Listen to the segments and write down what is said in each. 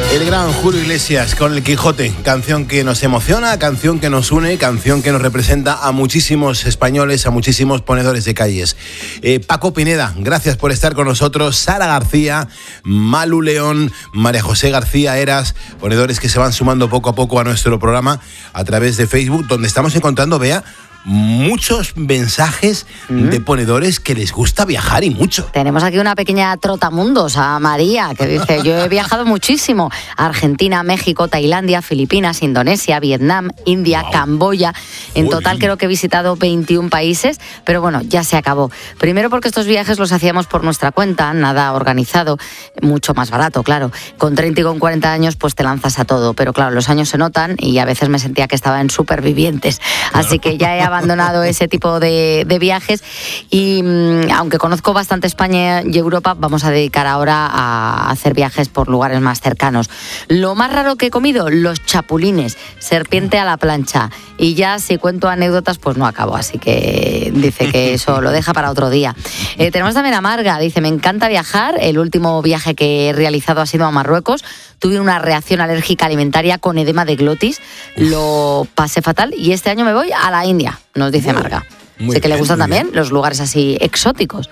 El gran Julio Iglesias con El Quijote, canción que nos emociona, canción que nos une, canción que nos representa a muchísimos españoles, a muchísimos ponedores de calles. Paco Pineda, gracias por estar con nosotros. Sara García, Malu León, María José García Eras, ponedores que se van sumando poco a poco a nuestro programa a través de Facebook, donde estamos encontrando, Bea, muchos mensajes de ponedores que les gusta viajar y mucho. Tenemos aquí una pequeña trotamundos a María, que dice: yo he viajado muchísimo a Argentina, México, Tailandia, Filipinas, Indonesia, Vietnam, India, Camboya. En total creo que he visitado 21 países, pero bueno, ya se acabó. Primero porque estos viajes los hacíamos por nuestra cuenta, nada organizado, mucho más barato, claro. Con 30 y con 40 años pues te lanzas a todo, pero claro, los años se notan y a veces me sentía que estaba en Supervivientes, así que ya he abandonado ese tipo de viajes y aunque conozco bastante España y Europa, vamos a dedicar ahora a hacer viajes por lugares más cercanos. Lo más raro que he comido, los chapulines, serpiente a la plancha, y ya si cuento anécdotas pues no acabo, así que dice que eso lo deja para otro día. Tenemos también a Marga, dice: me encanta viajar, el último viaje que he realizado ha sido a Marruecos, tuve una reacción alérgica alimentaria con edema de glotis, lo pasé fatal y este año me voy a la India, nos dice Marga. Sé que le gustan también los lugares así exóticos.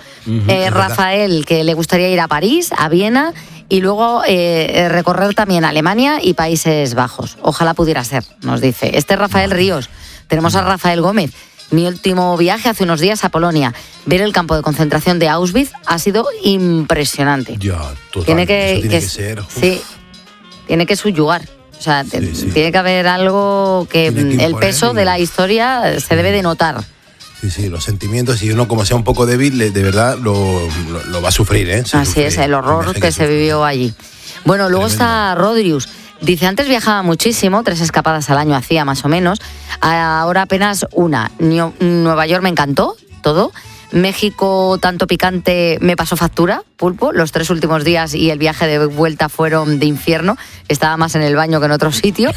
Rafael, que le gustaría ir a París, a Viena y luego recorrer también Alemania y Países Bajos. Ojalá pudiera ser, nos dice. Este es Rafael Ríos. Tenemos a Rafael Gómez. Mi último viaje hace unos días a Polonia. Ver el campo de concentración de Auschwitz ha sido impresionante. Ya, total. Tiene que ser. Sí, tiene que subyugar. O sea, tiene que haber algo que el peso de la historia se debe de notar. Sí, los sentimientos, y uno como sea un poco débil, de verdad lo va a sufrir, ¿eh? Así es, el horror que se vivió allí. Bueno, luego está Rodrius. Dice: antes viajaba muchísimo, 3 escapadas al año hacía más o menos, ahora apenas una. Nueva York me encantó, todo. México, tanto picante, me pasó factura, pulpo. Los 3 últimos días y el viaje de vuelta fueron de infierno. Estaba más en el baño que en otro sitio.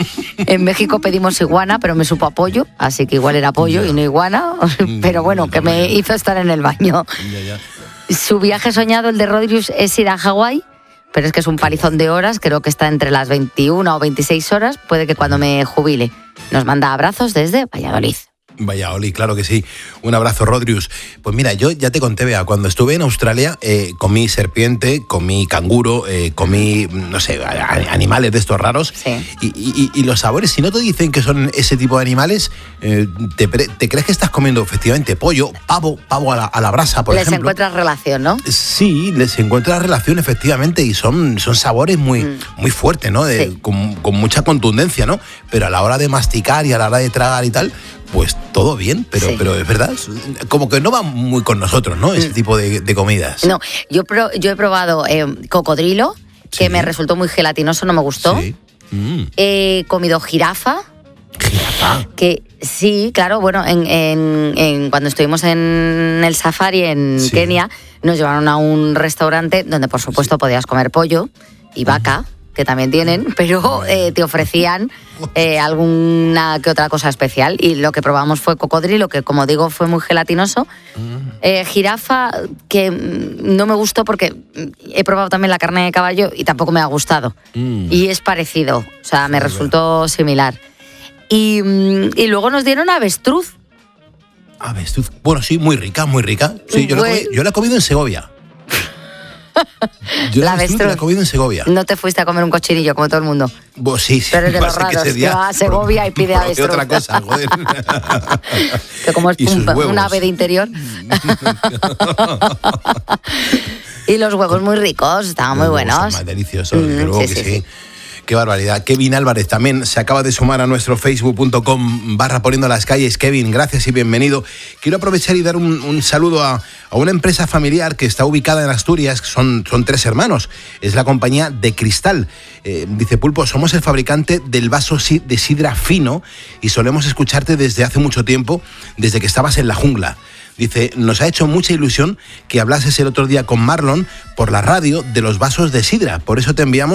En México pedimos iguana, pero me supo a pollo, así que igual era pollo y no iguana. Pero bueno, que me hizo estar en el baño. Su viaje soñado, el de Rodrius, es ir a Hawái, pero es que es un palizón de horas, creo que está entre las 21 o 26 horas, puede que cuando me jubile. Nos manda abrazos desde Valladolid. Valladolid, claro que sí. Un abrazo, Rodrius. Pues mira, yo ya te conté, Bea, cuando estuve en Australia comí serpiente, comí canguro, comí, no sé, animales de estos raros. Sí. Y los sabores, si no te dicen que son ese tipo de animales, te crees que estás comiendo efectivamente pollo, pavo a la brasa, por ejemplo. Les encuentras relación, ¿no? Sí, les encuentras relación efectivamente, y son sabores muy fuertes, ¿no? Con mucha contundencia, ¿no? Pero a la hora de masticar y a la hora de tragar y tal, pues todo bien, pero es verdad, como que no va muy con nosotros, ¿no? Ese tipo de comidas. No, yo he probado cocodrilo, que me resultó muy gelatinoso, no me gustó. Sí. He comido jirafa. ¿Jirafa? Que sí, claro, bueno, cuando estuvimos en el safari en Kenia, nos llevaron a un restaurante donde por supuesto podías comer pollo y vaca, que también tienen, pero te ofrecían alguna que otra cosa especial, y lo que probamos fue cocodrilo, que como digo fue muy gelatinoso. Jirafa, que no me gustó porque he probado también la carne de caballo y tampoco me ha gustado, y es parecido, o sea, me resultó similar. Y luego nos dieron avestruz. Avestruz, bueno, sí, muy rica. Sí, yo la he comido en Segovia. Yo la he comido en Segovia. No te fuiste a comer un cochinillo como todo el mundo. Sí. Pero es de los raros, que va a Segovia y pide avestruz. Otra cosa, joder. Que como es un ave de interior. Y los huevos muy ricos, estaban muy buenos. Son más deliciosos, desde luego que sí. Qué barbaridad. Kevin Álvarez también se acaba de sumar a nuestro facebook.com/poniendo las calles. Kevin, gracias y bienvenido. Quiero aprovechar y dar un saludo a una empresa familiar que está ubicada en Asturias, que son 3 hermanos. Es la compañía De Cristal. Dice: Pulpo, somos el fabricante del vaso de sidra fino y solemos escucharte desde hace mucho tiempo, desde que estabas en la jungla. Dice: nos ha hecho mucha ilusión que hablases el otro día con Marlon por la radio de los vasos de sidra. Por eso te enviamos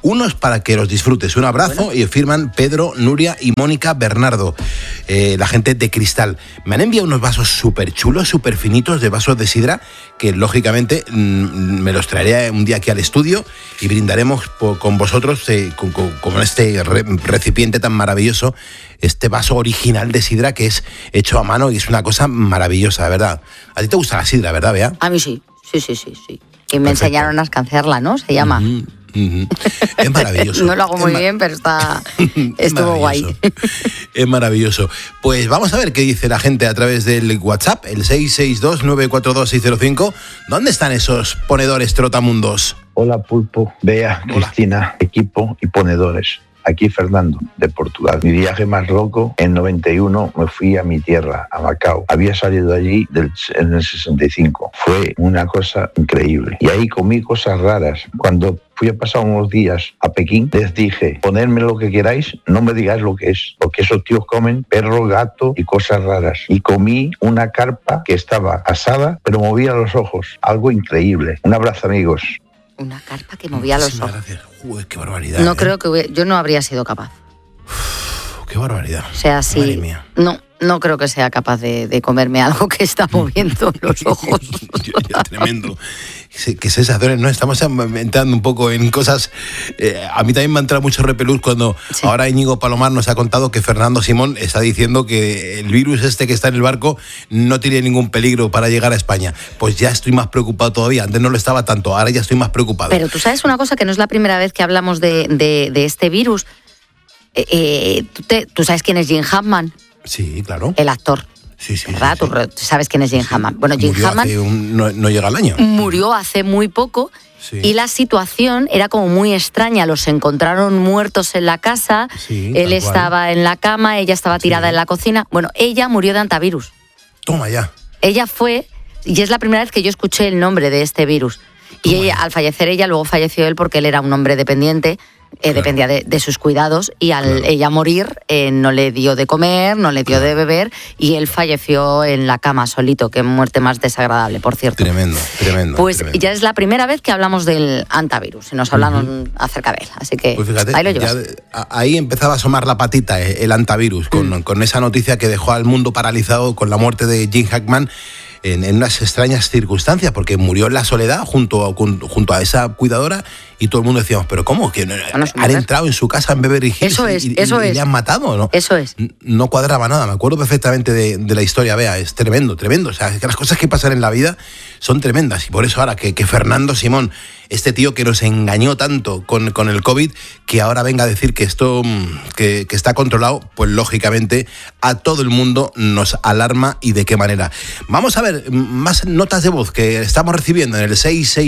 unos para que los disfrutes. Un abrazo. Y firman Pedro, Nuria y Mónica Bernardo, la gente de Cristal. Me han enviado unos vasos súper chulos, súper finitos, de vasos de sidra, que lógicamente me los traeré un día aquí al estudio y brindaremos con vosotros con este recipiente tan maravilloso, este vaso original de sidra que es hecho a mano y es una cosa maravillosa, de verdad. ¿A ti te gusta la sidra, verdad, Bea? A mí sí. Que me enseñaron a escanciarla, ¿no? Se llama. Es maravilloso. No lo hago muy bien, pero estuvo guay. Es maravilloso. Pues vamos a ver qué dice la gente a través del WhatsApp, el 662-942-605. ¿Dónde están esos ponedores trotamundos? Hola, Pulpo, Bea, Hola. Cristina, equipo y ponedores. Aquí Fernando, de Portugal. Mi viaje más loco, en 91 me fui a mi tierra, a Macao. Había salido de allí en el 65. Fue una cosa increíble. Y ahí comí cosas raras. Cuando fui a pasar unos días a Pekín, les dije, ponedme lo que queráis, no me digáis lo que es. Porque esos tíos comen perro, gato y cosas raras. Y comí una carpa que estaba asada, pero movía los ojos. Algo increíble. Un abrazo, amigos. Una carpa que movía los ojos. Gracias. Uy, qué barbaridad. No creo que yo no habría sido capaz. Qué barbaridad. O sea, sí. Madre mía. No creo que sea capaz de comerme algo que está moviendo los ojos. Tremendo. Qué sensaciones, ¿no? Estamos entrando un poco en cosas. A mí también me ha entrado mucho repelús cuando ahora Íñigo Palomar nos ha contado que Fernando Simón está diciendo que el virus este que está en el barco no tiene ningún peligro para llegar a España. Pues ya estoy más preocupado todavía. Antes no lo estaba tanto, ahora ya estoy más preocupado. Pero tú sabes una cosa, que no es la primera vez que hablamos de este virus. ¿Tú sabes quién es Jim Hammond? Sí, claro. El actor. Sí. ¿Verdad? Sí. Tú sabes quién es Jim Hammond. Bueno, Jim Hammond no llega al año. Murió hace muy poco. Sí. Y la situación era como muy extraña. Los encontraron muertos en la casa. Sí, él estaba en la cama, ella estaba tirada en la cocina. Bueno, ella murió de antivirus. Toma ya. Ella fue, y es la primera vez que yo escuché el nombre de este virus. Y ella, al fallecer ella, luego falleció él porque él era un hombre dependiente. Claro. Dependía de sus cuidados, y al ella morir no le dio de comer, no le dio de beber, y él falleció en la cama solito. Qué muerte más desagradable, por cierto. Tremendo. Pues tremendo. Ya es la primera vez que hablamos del antivirus y nos hablaron acerca de él, así que pues fíjate, ahí lo llevas. Ahí empezaba a asomar la patita el antivirus con esa noticia que dejó al mundo paralizado con la muerte de Jim Hackman en unas extrañas circunstancias, porque murió en la soledad junto a esa cuidadora, y todo el mundo decíamos, pero ¿cómo? Que han entrado en su casa en Beverly Hills y le han matado, ¿no? Eso es. No cuadraba nada. Me acuerdo perfectamente de la historia, Bea. Es tremendo. O sea, es que las cosas que pasan en la vida son tremendas, y por eso ahora que Fernando Simón, este tío que nos engañó tanto con el COVID, que ahora venga a decir que esto que está controlado, pues lógicamente a todo el mundo nos alarma, y de qué manera. Vamos a ver más notas de voz que estamos recibiendo en el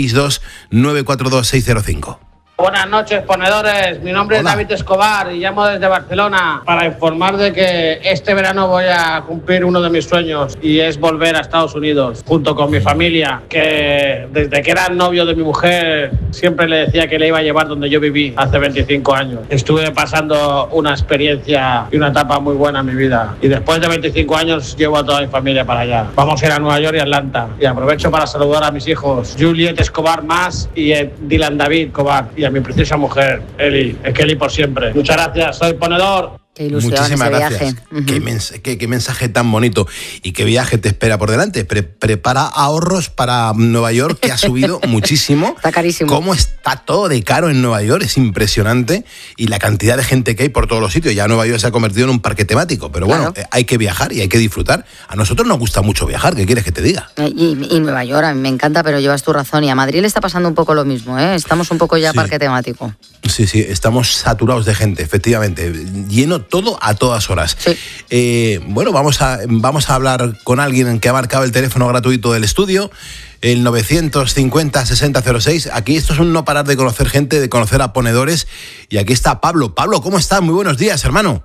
662-942-605. Buenas noches, ponedores. Mi nombre es David Escobar y llamo desde Barcelona para informar de que este verano voy a cumplir uno de mis sueños, y es volver a Estados Unidos junto con mi familia, que desde que era novio de mi mujer siempre le decía que le iba a llevar donde yo viví hace 25 años. Estuve pasando una experiencia y una etapa muy buena en mi vida, y después de 25 años llevo a toda mi familia para allá. Vamos a ir a Nueva York y Atlanta, y aprovecho para saludar a mis hijos Juliet Escobar Mas y Dylan David Escobar, y a mi preciosa mujer, Eli. Es que Eli por siempre. Muchas gracias, soy ponedor. Qué ilusión. Muchísimas ese gracias. Viaje. Qué mensaje tan bonito, y qué viaje te espera por delante. Prepara ahorros para Nueva York, que ha subido muchísimo. Está carísimo. Cómo está todo de caro en Nueva York, es impresionante, y la cantidad de gente que hay por todos los sitios. Ya Nueva York se ha convertido en un parque temático, pero bueno, hay que viajar y hay que disfrutar. A nosotros nos gusta mucho viajar, ¿qué quieres que te diga? Y Nueva York a mí me encanta, pero llevas tu razón, y a Madrid le está pasando un poco lo mismo, ¿eh? Estamos un poco ya parque temático. Sí, estamos saturados de gente, efectivamente, lleno todo a todas horas. Sí. Bueno, vamos a hablar con alguien que ha marcado el teléfono gratuito del estudio, el 950-6006. Aquí esto es un no parar de conocer gente, de conocer a ponedores, y aquí está Pablo. Pablo, ¿cómo estás? Muy buenos días, hermano.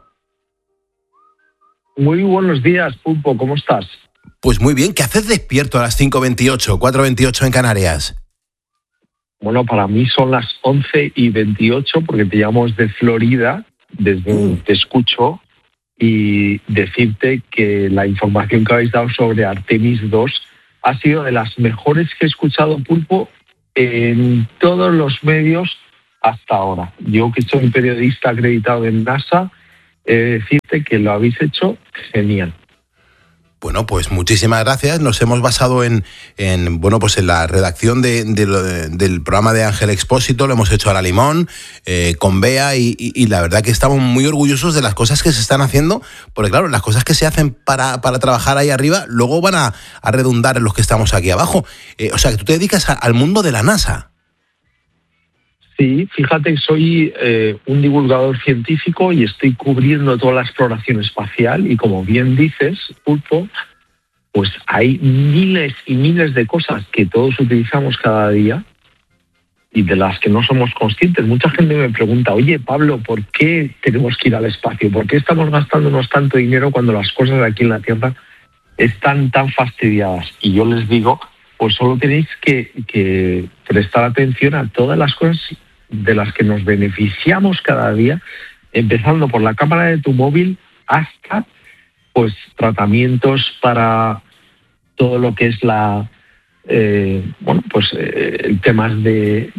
Muy buenos días, Pulpo, ¿cómo estás? Pues muy bien, ¿qué haces despierto a las 5:28, 4:28 en Canarias? Bueno, para mí son las 11:28 porque te llamo desde Florida, desde donde te escucho, y decirte que la información que habéis dado sobre Artemis 2 ha sido de las mejores que he escuchado, Pulpo, en todos los medios hasta ahora. Yo, que soy un periodista acreditado en NASA, decirte que lo habéis hecho genial. Bueno, pues muchísimas gracias. Nos hemos basado en la redacción del programa de Ángel Expósito, lo hemos hecho a la limón, con Bea, y la verdad que estamos muy orgullosos de las cosas que se están haciendo, porque claro, las cosas que se hacen para trabajar ahí arriba, luego van a redundar en los que estamos aquí abajo. O sea, que tú te dedicas al mundo de la NASA. Sí, fíjate que soy un divulgador científico y estoy cubriendo toda la exploración espacial, y como bien dices, Pulpo, pues hay miles y miles de cosas que todos utilizamos cada día y de las que no somos conscientes. Mucha gente me pregunta, oye, Pablo, ¿por qué tenemos que ir al espacio? ¿Por qué estamos gastándonos tanto dinero cuando las cosas aquí en la Tierra están tan fastidiadas? Y yo les digo, pues solo tenéis que prestar atención a todas las cosas de las que nos beneficiamos cada día, empezando por la cámara de tu móvil hasta pues tratamientos para todo lo que es temas de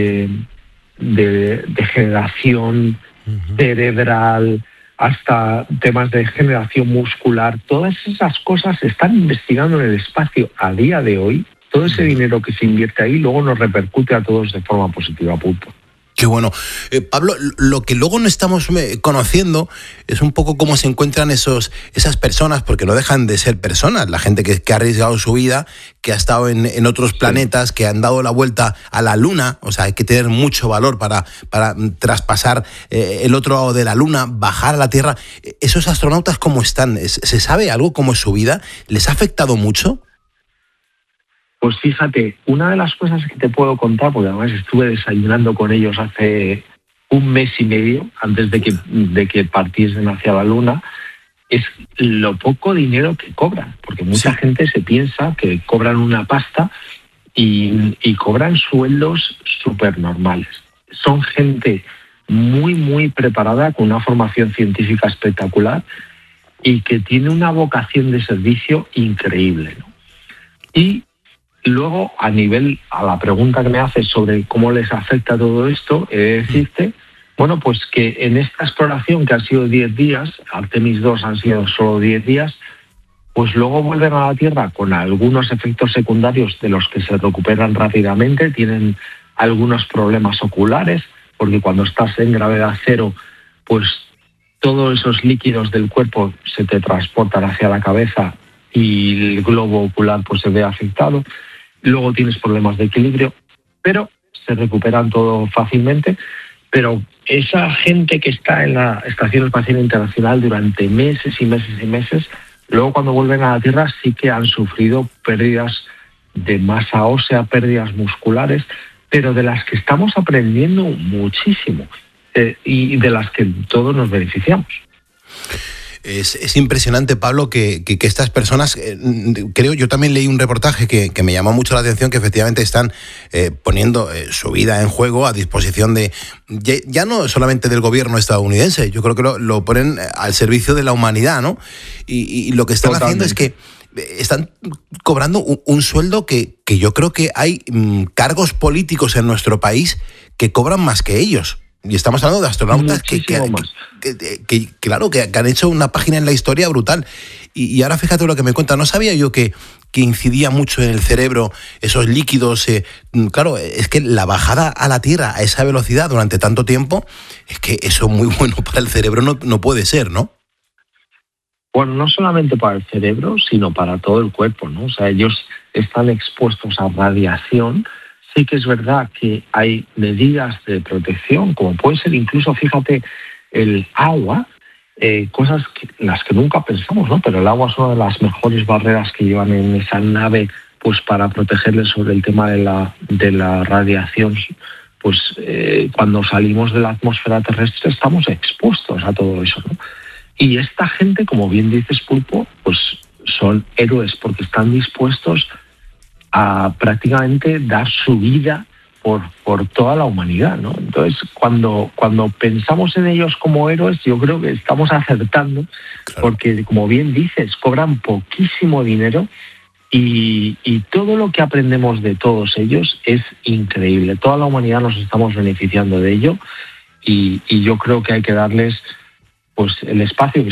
degeneración cerebral, hasta temas de generación muscular. Todas esas cosas se están investigando en el espacio a día de hoy. Todo ese dinero que se invierte ahí luego nos repercute a todos de forma positiva, punto. Qué bueno. Pablo, lo que luego no estamos conociendo es un poco cómo se encuentran esas personas, porque no dejan de ser personas, la gente que ha arriesgado su vida, que ha estado en otros planetas, que han dado la vuelta a la Luna. O sea, hay que tener mucho valor para traspasar el otro lado de la Luna, bajar a la Tierra. ¿Esos astronautas cómo están? ¿Se sabe algo cómo es su vida? ¿Les ha afectado mucho? Pues fíjate, una de las cosas que te puedo contar, porque además estuve desayunando con ellos hace un mes y medio, antes de que partiesen hacia la Luna, es lo poco dinero que cobran. Porque mucha gente se piensa que cobran una pasta y cobran sueldos súper normales. Son gente muy, muy preparada, con una formación científica espectacular y que tiene una vocación de servicio increíble, ¿no? Y luego, a la pregunta que me haces sobre cómo les afecta todo esto, he de decirte, bueno, pues que en esta exploración, que han sido 10 días, Artemis 2 han sido solo 10 días, pues luego vuelven a la Tierra con algunos efectos secundarios de los que se recuperan rápidamente. Tienen algunos problemas oculares, porque cuando estás en gravedad cero, pues todos esos líquidos del cuerpo se te transportan hacia la cabeza y el globo ocular pues se ve afectado. Luego tienes problemas de equilibrio, pero se recuperan todo fácilmente. Pero esa gente que está en la Estación Espacial Internacional durante meses y meses y meses, luego cuando vuelven a la Tierra sí que han sufrido pérdidas de masa ósea, pérdidas musculares, pero de las que estamos aprendiendo muchísimo y de las que todos nos beneficiamos. Es impresionante, Pablo, que estas personas, creo, yo también leí un reportaje que me llamó mucho la atención, que efectivamente están poniendo su vida en juego a disposición de, ya no solamente del gobierno estadounidense, yo creo que lo ponen al servicio de la humanidad, ¿no? Y lo que están haciendo es que están cobrando un sueldo que yo creo que hay cargos políticos en nuestro país que cobran más que ellos. Y estamos hablando de astronautas que han hecho una página en la historia brutal. Y ahora fíjate lo que me cuenta. No sabía yo que incidía mucho en el cerebro esos líquidos. Claro, es que la bajada a la Tierra a esa velocidad durante tanto tiempo, es que eso es muy bueno para el cerebro, no puede ser, ¿no? Bueno, no solamente para el cerebro, sino para todo el cuerpo, ¿no? O sea, ellos están expuestos a radiación. Sí que es verdad que hay medidas de protección, como puede ser incluso, fíjate, el agua, cosas en las que nunca pensamos, ¿no? Pero el agua es una de las mejores barreras que llevan en esa nave, pues para protegerles sobre el tema de la radiación. Pues cuando salimos de la atmósfera terrestre estamos expuestos a todo eso, ¿no? Y esta gente, como bien dices, Pulpo, pues son héroes porque están dispuestos a prácticamente dar su vida por toda la humanidad, ¿no? Entonces, cuando pensamos en ellos como héroes, yo creo que estamos acertando, claro, porque, como bien dices, cobran poquísimo dinero Y todo lo que aprendemos de todos ellos es increíble. Toda la humanidad nos estamos beneficiando de ello y yo creo que hay que darles pues el espacio que